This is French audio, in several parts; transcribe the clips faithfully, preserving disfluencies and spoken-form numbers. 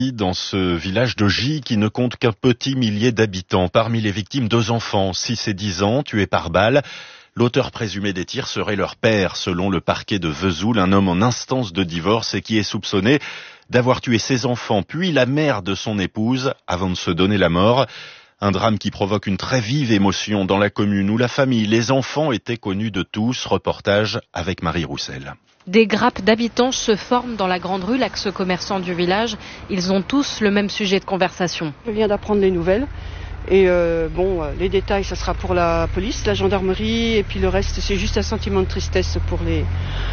Dans ce village de Gy qui ne compte qu'un petit millier d'habitants. Parmi les victimes, deux enfants, six et dix ans, tués par balle. L'auteur présumé des tirs serait leur père, selon le parquet de Vesoul, un homme en instance de divorce et qui est soupçonné d'avoir tué ses enfants, puis la mère de son épouse, avant de se donner la mort. Un drame qui provoque une très vive émotion dans la commune où la famille, les enfants étaient connus de tous. Reportage avec Marie Roussel. Des grappes d'habitants se forment dans la grande rue, l'axe commerçant du village. Ils ont tous le même sujet de conversation. Je viens d'apprendre les nouvelles. Et euh, bon, les détails, ça sera pour la police, la gendarmerie. Et puis le reste, c'est juste un sentiment de tristesse pour les,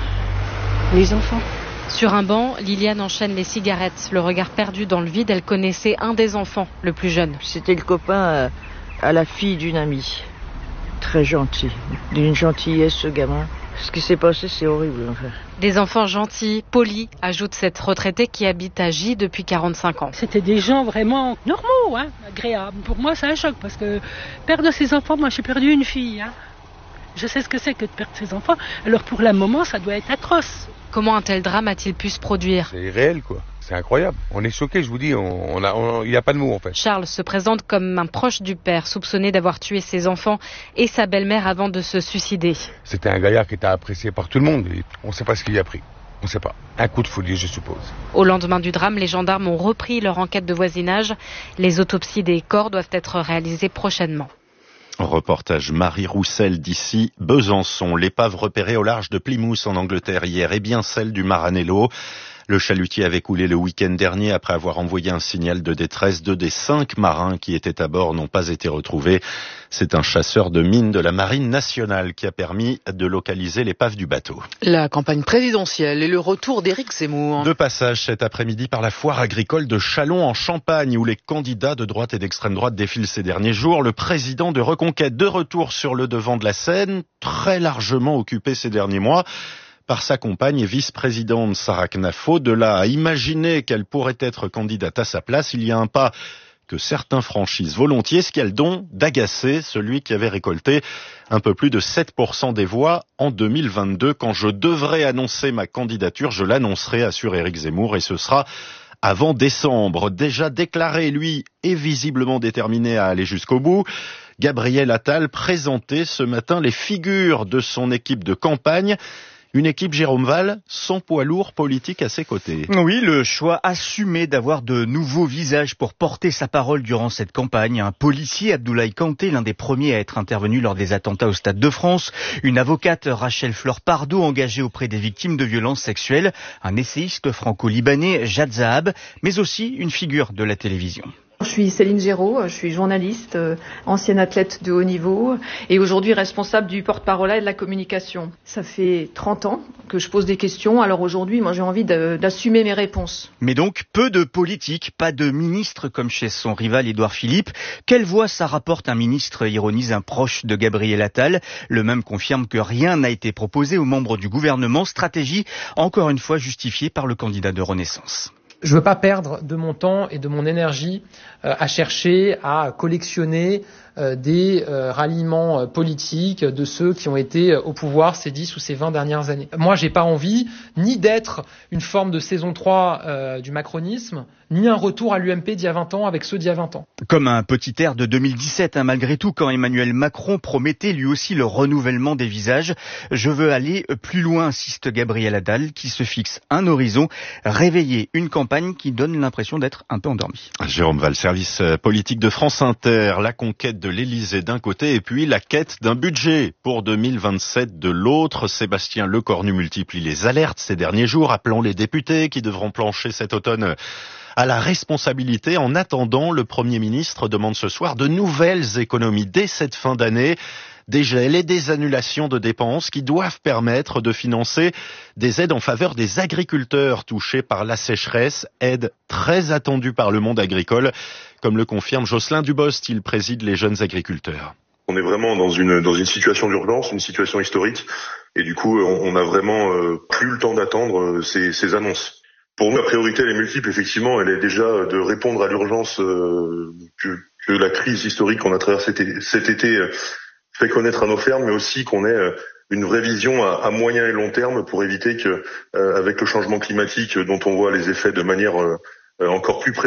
les enfants. Sur un banc, Liliane enchaîne les cigarettes. Le regard perdu dans le vide, elle connaissait un des enfants, le plus jeune. C'était le copain à la fille d'une amie. Très gentil. D'une gentillesse, ce gamin. Ce qui s'est passé, c'est horrible, en fait. Des enfants gentils, polis, ajoute cette retraitée qui habite à Gy depuis quarante-cinq ans. C'était des gens vraiment normaux, hein, agréables. Pour moi, c'est un choc parce que perdre ses enfants, moi j'ai perdu une fille. Hein. Je sais ce que c'est que de perdre ses enfants. Alors pour le moment, ça doit être atroce. Comment un tel drame a-t-il pu se produire ? C'est réel, quoi. C'est incroyable. On est choqués, je vous dis. On, on a, on, il n'y a pas de mots, en fait. Charles se présente comme un proche du père, soupçonné d'avoir tué ses enfants et sa belle-mère avant de se suicider. C'était un gaillard qui était apprécié par tout le monde. Et on ne sait pas ce qu'il y a pris. On ne sait pas. Un coup de folie, je suppose. Au lendemain du drame, les gendarmes ont repris leur enquête de voisinage. Les autopsies des corps doivent être réalisées prochainement. Reportage Marie Roussel d'ici Besançon. L'épave repérée au large de Plymouth en Angleterre hier est bien celle du Maranello. Le chalutier avait coulé le week-end dernier après avoir envoyé un signal de détresse. Deux des cinq marins qui étaient à bord n'ont pas été retrouvés. C'est un chasseur de mines de la Marine nationale qui a permis de localiser l'épave du bateau. La campagne présidentielle et le retour d'Éric Zemmour. De passage cet après-midi par la foire agricole de Châlons en Champagne où les candidats de droite et d'extrême droite défilent ces derniers jours. Le président de Reconquête de retour sur le devant de la scène, très largement occupé ces derniers mois par sa compagne et vice-présidente Sarah Knafo. De là à imaginer qu'elle pourrait être candidate à sa place, il y a un pas que certains franchissent volontiers, ce qui a le don d'agacer celui qui avait récolté un peu plus de sept pour cent des voix en deux mille vingt-deux. Quand je devrais annoncer ma candidature, je l'annoncerai, assure Éric Zemmour, et ce sera avant décembre. Déjà déclaré, lui, est visiblement déterminé à aller jusqu'au bout. Gabriel Attal présentait ce matin les figures de son équipe de campagne. Une équipe, Jérôme Val, sans poids lourd politique à ses côtés. Oui, le choix assumé d'avoir de nouveaux visages pour porter sa parole durant cette campagne. Un policier, Abdoulaye Kanté, l'un des premiers à être intervenu lors des attentats au Stade de France. Une avocate, Rachel Fleur Pardo, engagée auprès des victimes de violences sexuelles. Un essayiste franco-libanais, Jad Zahab, mais aussi une figure de la télévision. Je suis Céline Géraud, je suis journaliste, euh, ancienne athlète de haut niveau et aujourd'hui responsable du porte-parole et de la communication. Ça fait trente ans que je pose des questions, alors aujourd'hui, moi j'ai envie de, d'assumer mes réponses. Mais donc, peu de politique, pas de ministre comme chez son rival Édouard Philippe. Quelle voix ça rapporte un ministre, ironise un proche de Gabriel Attal. Le même confirme que rien n'a été proposé aux membres du gouvernement. Stratégie, encore une fois, justifiée par le candidat de Renaissance. Je veux pas perdre de mon temps et de mon énergie euh, à chercher à collectionner euh, des euh, ralliements euh, politiques de ceux qui ont été au pouvoir ces dix ou ces vingt dernières années. Moi, j'ai pas envie ni d'être une forme de saison trois euh, du macronisme, ni un retour à l'U M P d'il y a vingt ans avec ceux d'il y a vingt ans. Comme un petit air de deux mille dix-sept, hein, malgré tout, quand Emmanuel Macron promettait lui aussi le renouvellement des visages. Je veux aller plus loin, insiste Gabriel Attal, qui se fixe un horizon, réveiller une campagne qui donne l'impression d'être un peu endormie. Jérôme Val, service politique de France Inter, la conquête de l'Élysée d'un côté et puis la quête d'un budget pour deux mille vingt-sept de l'autre. Sébastien Lecornu multiplie les alertes ces derniers jours, appelant les députés qui devront plancher cet automne à la responsabilité. En attendant, le Premier ministre demande ce soir de nouvelles économies dès cette fin d'année. Des gels et des annulations de dépenses qui doivent permettre de financer des aides en faveur des agriculteurs touchés par la sécheresse, aides très attendues par le monde agricole, comme le confirme Jocelyn Dubost, il préside les jeunes agriculteurs. On est vraiment dans une dans une situation d'urgence, une situation historique, et du coup on n'a vraiment euh, plus le temps d'attendre ces, ces annonces. Pour nous, la priorité elle est multiple, effectivement, elle est déjà de répondre à l'urgence euh, que, que la crise historique qu'on a traversée cet été euh, fait connaître à nos fermes, mais aussi qu'on ait une vraie vision à, à moyen et long terme pour éviter que, euh, avec le changement climatique dont on voit les effets de manière euh, encore plus près